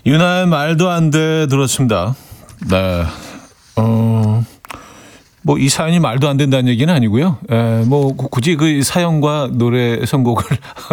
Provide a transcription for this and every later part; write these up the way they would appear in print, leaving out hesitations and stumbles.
유나의 말도 안 돼 들었습니다. 네. 뭐 이 사연이 말도 안 된다는 얘기는 아니고요. 뭐 굳이 그 사연과 노래 선곡을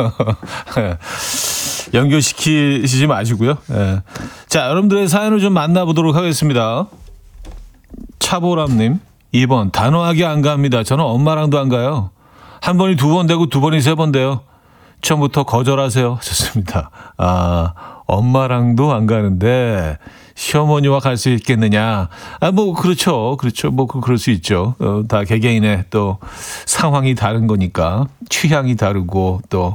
연결시키지 마시고요. 자, 여러분들의 사연을 좀 만나보도록 하겠습니다. 차보람님, 2번 단호하게 안 갑니다. 저는 엄마랑도 안 가요. 한 번이 두 번 되고 두 번이 세 번 돼요. 처음부터 거절하세요. 좋습니다. 아, 엄마랑도 안 가는데 시어머니와 갈 수 있겠느냐? 아, 뭐 그렇죠. 뭐 그럴 수 있죠. 다 개개인의 또 상황이 다른 거니까 취향이 다르고 또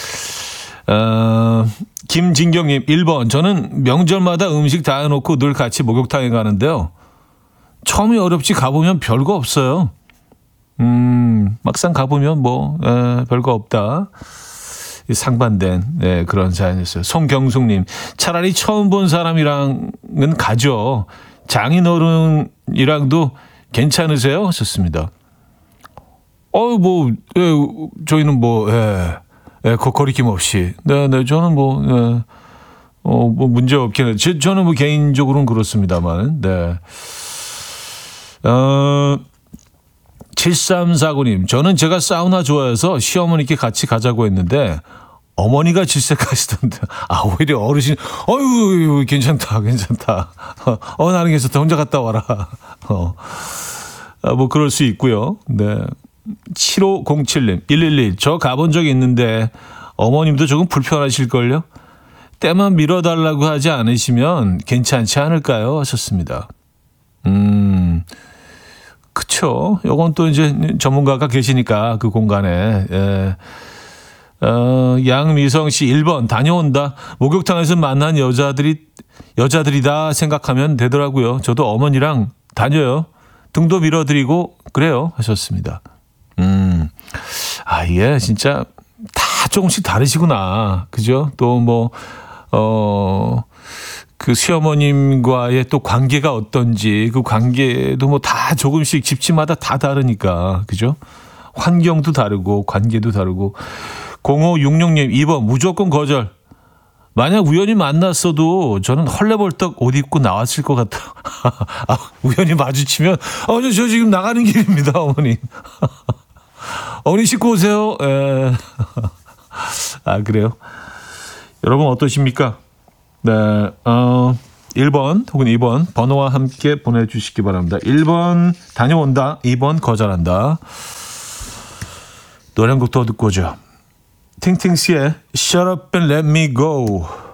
김진경님 1번 저는 명절마다 음식 다 해놓고 늘 같이 목욕탕에 가는데요. 처음이 어렵지 가보면 별거 없어요. 막상 가보면 뭐 별거 없다. 상반된 그런 사연이었어요. 송경숙님 차라리 처음 본 사람이랑은 가죠. 장인어른이랑도 괜찮으세요? 하셨습니다. 뭐 저희는 뭐 거리낌 없이 네 저는 뭐 문제 없긴 해요. 저는 뭐 개인적으로는 그렇습니다만 네. 7349님, 저는 제가 사우나 좋아해서 시어머니께 같이 가자고 했는데 어머니가 질색하시던데, 오히려 어르신, 어유 괜찮다. 나는 괜찮다. 혼자 갔다 와라. 뭐 그럴 수 있고요. 네. 7507님, 111, 저 가본 적이 있는데 어머님도 조금 불편하실걸요? 때만 밀어달라고 하지 않으시면 괜찮지 않을까요? 하셨습니다. 그쵸. 요건 또 이제 전문가가 계시니까 그 공간에. 양미성 씨 1번 다녀온다. 목욕탕에서 만난 여자들이다 생각하면 되더라고요. 저도 어머니랑 다녀요. 등도 밀어드리고 그래요. 하셨습니다. 이게 진짜 다 조금씩 다르시구나. 그죠? 또 뭐, 그 시어머님과의 또 관계가 어떤지 그 관계도 뭐 다 조금씩 집집마다 다 다르니까 그죠? 환경도 다르고 관계도 다르고 0566님 2번 무조건 거절. 만약 우연히 만났어도 저는 헐레벌떡 옷 입고 나왔을 것 같아요. 우연히 마주치면 저 지금 나가는 길입니다 어머니. 어머니 씻고 오세요. 그래요. 여러분 어떠십니까? 네, 1번 혹은 2번 번호와 함께 보내주시기 바랍니다. 1번 다녀온다, 2번 거절한다. 노래 한 곡 더 듣고 오죠. 팅팅씨의 Shut Up and Let Me Go.